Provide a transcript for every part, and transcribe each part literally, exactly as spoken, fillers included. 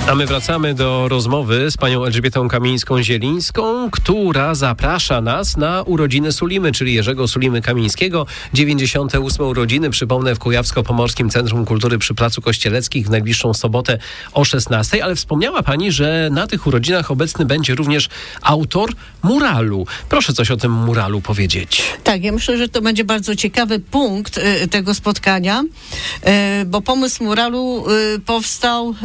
A my wracamy do rozmowy z panią Elżbietą Kamińską-Zielińską, która zaprasza nas na urodziny Sulimy, czyli Jerzego Sulimy Kamińskiego. dziewięćdziesiąte ósme urodziny, przypomnę, w Kujawsko-Pomorskim Centrum Kultury przy Placu Kościeleckich w najbliższą sobotę o szesnastej. Ale wspomniała pani, że na tych urodzinach obecny będzie również autor muralu. Proszę coś o tym muralu powiedzieć. Tak, ja myślę, że to będzie bardzo ciekawy punkt y, tego spotkania, y, bo pomysł muralu y, powstał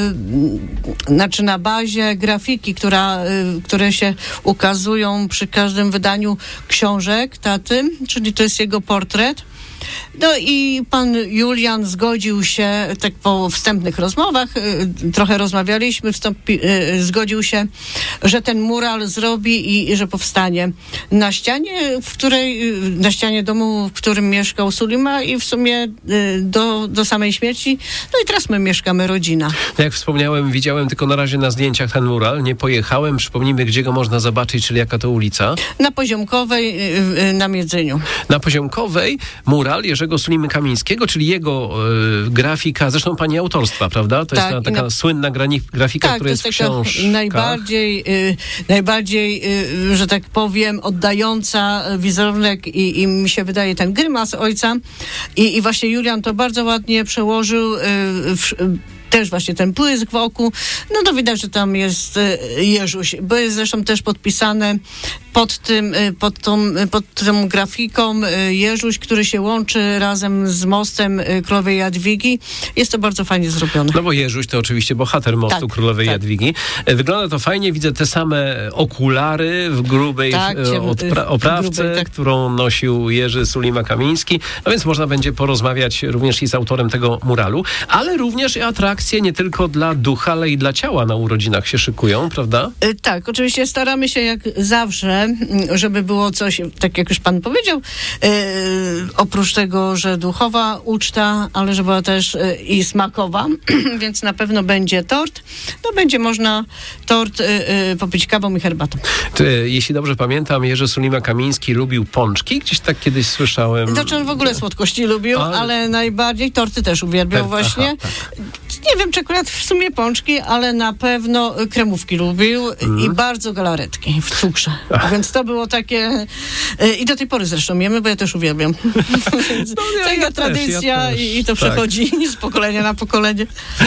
y, znaczy na bazie grafiki, która, y, które się ukazują przy każdym wydaniu książek taty, czyli to jest jego portret. No i pan Julian zgodził się, tak po wstępnych rozmowach, y, trochę rozmawialiśmy, wstąpi, y, zgodził się, że ten mural zrobi i, i że powstanie na ścianie, w której, y, na ścianie domu, w którym mieszkał Sulima i w sumie y, do, do samej śmierci. No i teraz my mieszkamy, rodzina. Jak wspomniałem, widziałem tylko na razie na zdjęciach ten mural, nie pojechałem. Przypomnijmy, gdzie go można zobaczyć, czyli jaka to ulica? Na Poziomkowej, y, y, na Miedzeniu. Na Poziomkowej mural Jerzego Sulimy Kamińskiego, czyli jego y, grafika, zresztą pani autorstwa, prawda? To tak, jest ta, taka na... słynna grani- grafika, tak, która jest, jest w książkach. Najbardziej, y, najbardziej y, że tak powiem, oddająca wizerunek i, i mi się wydaje ten grymas ojca. I, i właśnie Julian to bardzo ładnie przełożył y, w, też właśnie ten błysk wokół. No to widać, że tam jest y, Jerzuś, bo jest zresztą też podpisane pod tym, y, pod tą, pod tą grafiką y, Jerzuś, który się łączy razem z mostem y, Królowej Jadwigi. Jest to bardzo fajnie zrobione. No bo Jerzuś to oczywiście bohater mostu tak, Królowej tak. Jadwigi. Wygląda to fajnie, widzę te same okulary w grubej tak, w, odpra- oprawce, grubej, tak. którą nosił Jerzy Sulima Kamiński. No więc można będzie porozmawiać również i z autorem tego muralu, ale również i atrakcje nie tylko dla ducha, ale i dla ciała na urodzinach się szykują, prawda? Y, tak, oczywiście staramy się jak zawsze, żeby było coś, tak jak już pan powiedział, y, oprócz tego, że duchowa uczta, ale żeby była też y, i smakowa, więc na pewno będzie tort. No będzie można tort y, y, popić kawą i herbatą. Ty, jeśli dobrze pamiętam, Jerzy Sulima Kamiński lubił pączki. Gdzieś tak kiedyś słyszałem. Znaczy on w ogóle słodkości lubił, ale, ale najbardziej torty też uwielbiał tak, właśnie. Aha, tak. Nie wiem, czy akurat w sumie pączki, ale na pewno kremówki lubił mm. i bardzo galaretki w cukrze. Ach. Więc to było takie... I do tej pory zresztą jemy, bo ja też uwielbiam. No, ja, taka ja tradycja też, ja i, i to tak. przechodzi z pokolenia na pokolenie.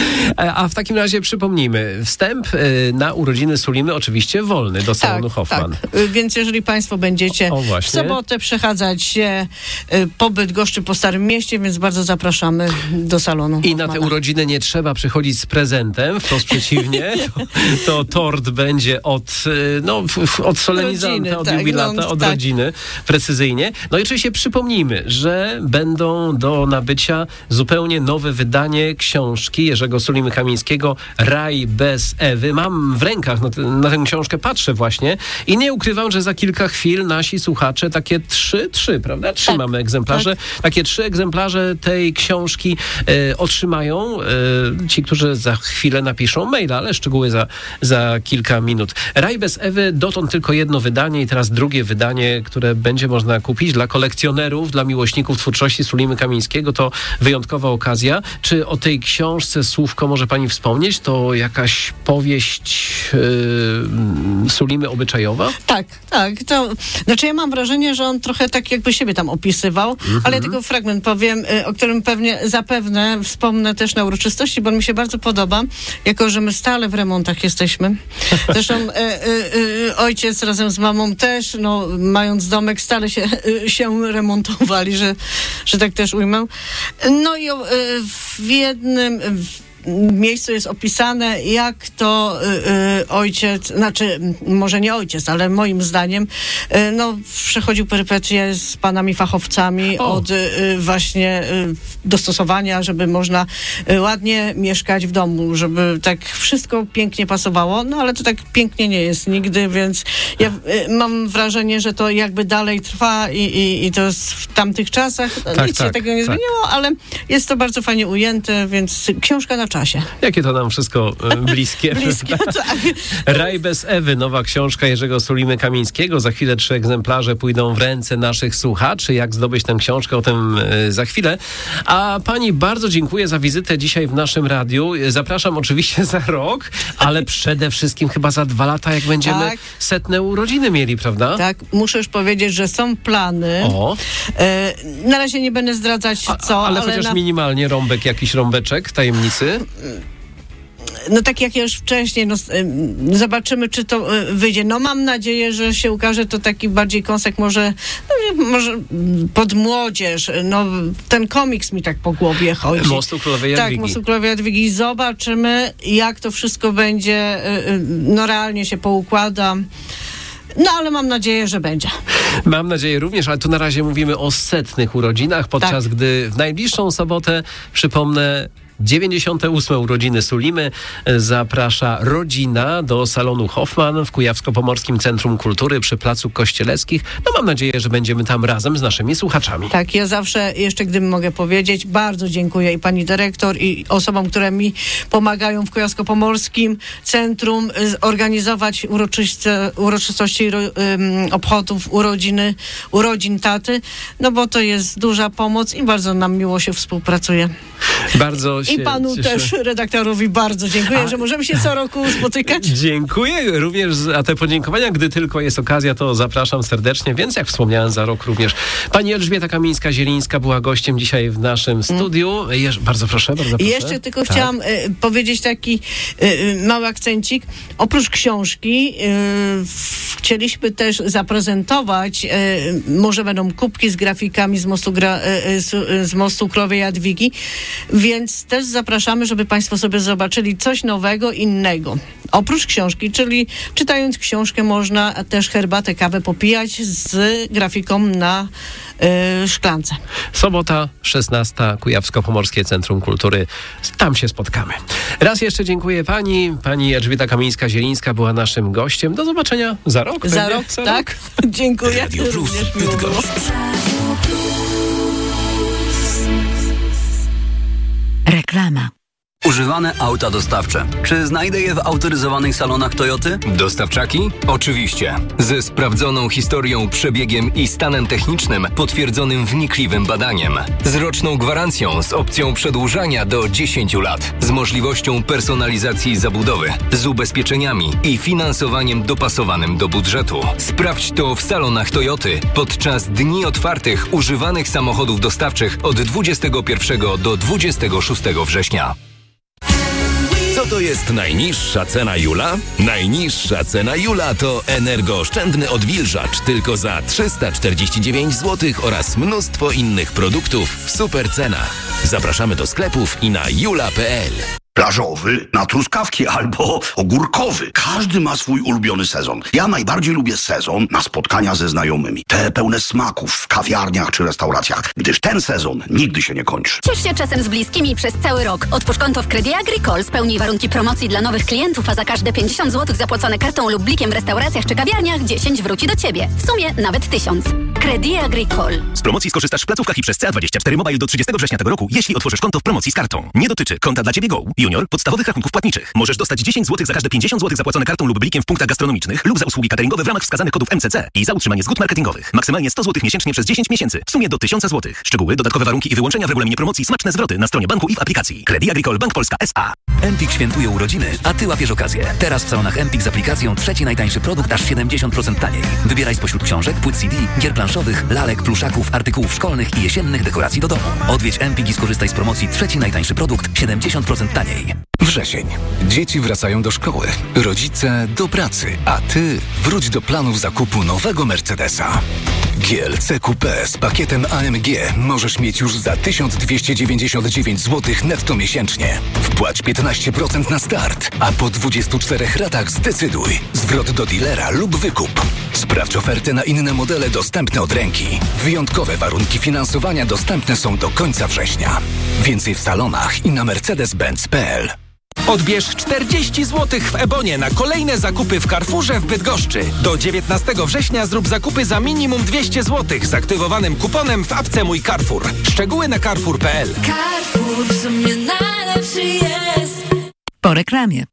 A w takim razie przypomnijmy, wstęp na urodziny Sulimy oczywiście wolny do salonu tak, Hoffman. Tak. Więc jeżeli państwo będziecie o, o w sobotę przechadzać się po Bydgoszczy, po Starym Mieście, więc bardzo zapraszamy do salonu I Hoffmana. Na te urodziny nie trzeba przychodzić z prezentem, wprost przeciwnie, to, to tort będzie od, no, od solenizanta, rodziny, od tak, jubilata, no, od tak. rodziny, precyzyjnie. No i oczywiście przypomnijmy, że będą do nabycia zupełnie nowe wydanie książki Jerzego Sulimy Kamińskiego Raj bez Ewy. Mam w rękach, na, te, na tę książkę patrzę właśnie i nie ukrywam, że za kilka chwil nasi słuchacze takie trzy, trzy, prawda? Trzy tak, mamy egzemplarze. Tak. Takie trzy egzemplarze tej książki e, otrzymają e, ci, którzy za chwilę napiszą maila, ale szczegóły za, za kilka minut. Raj bez Ewy, dotąd tylko jedno wydanie i teraz drugie wydanie, które będzie można kupić dla kolekcjonerów, dla miłośników twórczości Sulimy Kamińskiego. To wyjątkowa okazja. Czy o tej książce słówko może pani wspomnieć? To jakaś powieść yy, Sulimy obyczajowa? Tak, tak. To, znaczy ja mam wrażenie, że on trochę tak jakby siebie tam opisywał, mm-hmm. ale tylko fragment powiem, o którym pewnie zapewne wspomnę też na uroczystości, bo on mi się bardzo podoba, jako że my stale w remontach jesteśmy. Zresztą e, e, e, ojciec razem z mamą też, no, mając domek, stale się, e, się remontowali, że, że tak też ujmę. No i e, w jednym... W, miejscu jest opisane, jak to y, y, ojciec, znaczy może nie ojciec, ale moim zdaniem y, no, przechodził perypetie z panami fachowcami o. od y, właśnie y, dostosowania, żeby można y, ładnie mieszkać w domu, żeby tak wszystko pięknie pasowało, no ale to tak pięknie nie jest nigdy, więc ja y, mam wrażenie, że to jakby dalej trwa i, i, i to jest w tamtych czasach. Tak, Nic tak, się tego nie tak. zmieniło, ale jest to bardzo fajnie ujęte, więc książka na czasie. Jakie to nam wszystko e, bliskie. Bliskie, tak. Raj bez Ewy, nowa książka Jerzego Sulimy Kamińskiego. Za chwilę trzy egzemplarze pójdą w ręce naszych słuchaczy. Jak zdobyć tę książkę, o tym e, za chwilę. A pani bardzo dziękuję za wizytę dzisiaj w naszym radiu. Zapraszam oczywiście za rok. rok, ale przede wszystkim chyba za dwa lata, jak będziemy tak. setne urodziny mieli, prawda? Tak, muszę już powiedzieć, że są plany. O. E, na razie nie będę zdradzać A, co, ale, ale chociaż na... minimalnie rąbek, jakiś rąbeczek tajemnicy. No tak jak już wcześniej, no, zobaczymy, czy to wyjdzie. No mam nadzieję, że się ukaże to taki bardziej kąsek może, no, może pod młodzież. No ten komiks mi tak po głowie chodzi. Mostu Królowej Jadwigi. Tak, Mostu Królowej Jadwigi. Zobaczymy, jak to wszystko będzie, no realnie się poukłada. No, ale mam nadzieję, że będzie. Mam nadzieję również, ale tu na razie mówimy o setnych urodzinach, podczas tak. gdy w najbliższą sobotę, przypomnę, dziewięćdziesiąte ósme urodziny Sulimy zaprasza rodzina do salonu Hoffman w Kujawsko-Pomorskim Centrum Kultury przy Placu Kościeleckich. No mam nadzieję, że będziemy tam razem z naszymi słuchaczami. Tak, ja zawsze, jeszcze gdybym mogę powiedzieć, bardzo dziękuję i pani dyrektor, i osobom, które mi pomagają w Kujawsko-Pomorskim Centrum organizować uroczyste, uroczystości um, obchodów urodziny, urodzin taty, no bo to jest duża pomoc i bardzo nam miło się współpracuje. Bardzo się I panu cieszę. też, redaktorowi, bardzo dziękuję, a, że możemy się co roku spotykać. Dziękuję również, a te podziękowania, gdy tylko jest okazja, to zapraszam serdecznie, więc jak wspomniałem, za rok również. Pani Elżbieta Kamińska-Zielińska była gościem dzisiaj w naszym studiu. Jeż, bardzo proszę, bardzo proszę. Jeszcze tylko tak. chciałam y, powiedzieć taki y, mały akcencik. Oprócz książki y, w, chcieliśmy też zaprezentować, y, może będą kubki z grafikami z Mostu, gra, y, z, z Mostu Królowej Jadwigi, więc też zapraszamy, żeby państwo sobie zobaczyli coś nowego, innego. Oprócz książki, czyli czytając książkę można też herbatę, kawę popijać z grafiką na y, szklance. Sobota, szesnasta, Kujawsko-Pomorskie Centrum Kultury. Tam się spotkamy. Raz jeszcze dziękuję pani. Pani Elżbieta Kamińska-Zielińska była naszym gościem. Do zobaczenia za rok. Za rok, za tak. Rok? Dziękuję. Radio Plus, Bydgoszcz. Reklama. Używane auta dostawcze. Czy znajdę je w autoryzowanych salonach Toyoty? Dostawczaki? Oczywiście. Ze sprawdzoną historią, przebiegiem i stanem technicznym potwierdzonym wnikliwym badaniem. Z roczną gwarancją z opcją przedłużania do dziesięciu lat. Z możliwością personalizacji zabudowy. Z ubezpieczeniami i finansowaniem dopasowanym do budżetu. Sprawdź to w salonach Toyoty podczas dni otwartych używanych samochodów dostawczych od dwudziestego pierwszego do dwudziestego szóstego września. Co to jest najniższa cena Jula? Najniższa cena Jula to energooszczędny odwilżacz tylko za trzysta czterdzieści dziewięć złotych oraz mnóstwo innych produktów w super cenach. Zapraszamy do sklepów i na jula kropka p l. Plażowy, na truskawki albo ogórkowy. Każdy ma swój ulubiony sezon. Ja najbardziej lubię sezon na spotkania ze znajomymi. Te pełne smaków w kawiarniach czy restauracjach, gdyż ten sezon nigdy się nie kończy. Ciesz się czasem z bliskimi przez cały rok. Otwórz konto w Credit Agricole, spełnij warunki promocji dla nowych klientów, a za każde pięćdziesiąt złotych zapłacone kartą lub blikiem w restauracjach czy kawiarniach dziesięć wróci do Ciebie. W sumie nawet tysiąc. Credit Agricole. Z promocji skorzystasz w placówkach i przez C A dwadzieścia cztery Mobile do trzydziestego września tego roku, jeśli otworzysz konto w promocji z kartą. Nie dotyczy konta dla Ciebie Go, Junior, podstawowych rachunków płatniczych. Możesz dostać dziesięć złotych za każde pięćdziesiąt złotych zapłacone kartą lub blikiem w punktach gastronomicznych lub za usługi cateringowe w ramach wskazanych kodów M C C i za utrzymanie zgód marketingowych. Maksymalnie sto złotych miesięcznie przez dziesięć miesięcy. W sumie do tysiąc złotych. Szczegóły, dodatkowe warunki i wyłączenia w regulaminie promocji, smaczne zwroty na stronie banku i w aplikacji. Credit Agricole Bank Polska S A. Empik świętuje urodziny, a Ty łapiesz okazję. Teraz w salonach Empik z aplikacją trzeci najtańszy produkt aż siedemdziesiąt procent taniej. Wybieraj spośród książek, płyt C D, gier planszowych, lalek, pluszaków, artykułów szkolnych i jesiennych dekoracji do domu. Odwiedź Empik i skorzystaj z promocji trzeci najtańszy produkt siedemdziesiąt procent taniej. Wrzesień. Dzieci wracają do szkoły, rodzice do pracy, a Ty wróć do planów zakupu nowego Mercedesa. G L C Coupé z pakietem A M G możesz mieć już za tysiąc dwieście dziewięćdziesiąt dziewięć złotych netto miesięcznie. Wpłać piętnaście procent na start, a po dwudziestu czterech ratach zdecyduj. Zwrot do dealera lub wykup. Sprawdź ofertę na inne modele dostępne od ręki. Wyjątkowe warunki finansowania dostępne są do końca września. Więcej w salonach i na mercedes benz kropka p l. Odbierz czterdzieści złotych w Ebonie na kolejne zakupy w Carrefourze w Bydgoszczy. Do dziewiętnastego września zrób zakupy za minimum dwieście złotych z aktywowanym kuponem w apce Mój Carrefour. Szczegóły na carrefour kropka p l. Carrefour w sumie najlepszy jest. Po reklamie.